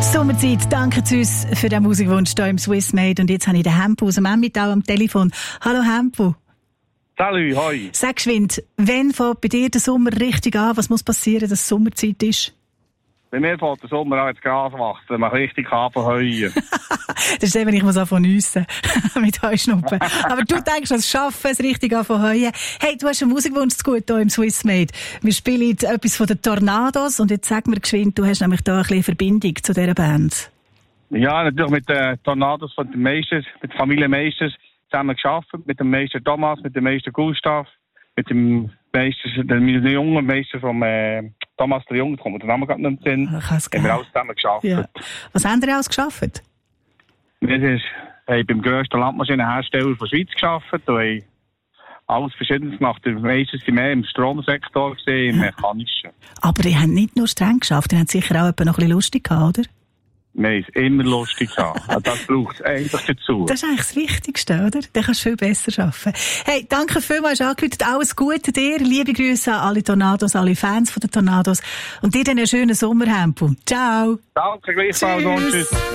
Sommerzeit, danke uns für den Musikwunsch hier im Swissmade. Und jetzt habe ich den Hempo aus dem Emmental am Telefon. Hallo Hempo. Salut, hoi. Sag geschwind, wann fängt bei dir der Sommer richtig an? Was muss passieren, dass es Sommerzeit ist? Bei mir fängt der Sommer an, das Gras wächst, wenn man richtig heuen. Das ist eben, ich muss anfangen nüssen mit Heuschnuppen. Aber du denkst, das Schaffen, es richtig anfangen heuen. Hey, du hast einen Musikwunsch zu gut hier im Swissmade. Wir spielen etwas von den Tornados und jetzt sag mir geschwind, du hast nämlich da ein bisschen Verbindung zu dieser Band. Ja, natürlich mit den Tornados von den Meisters, mit der Familie Meisters zusammen gearbeitet, mit dem Meister Thomas, mit dem Meister Gustav, mit dem Meister, dem jungen Meister vom Thomas der Junge, da kommt der Name gerade nicht in den Sinn. Haben wir alles zusammen gearbeitet. Ja. Was haben ihr alles gearbeitet? Wir haben beim grössten Landmaschinenhersteller der Schweiz gearbeitet und haben alles Verschiedenes gemacht. Die Meisters sind mehr im Stromsektor gesehen, im Mechanischen. Aber ihr habt nicht nur streng geschafft, ihr habt sicher auch noch ein bisschen lustig gehabt, oder? Wir haben es immer lustig gehabt. Das braucht es eigentlich dazu. Das ist eigentlich das Wichtigste, oder? Dann kannst du viel besser arbeiten. Hey, danke vielmals, hast angerufen. Alles Gute dir. Liebe Grüße an alle Tornados, alle Fans von den Tornados. Und dir einen schönen Sommer, Hempo. Ciao. Danke, gleichfalls und tschüss.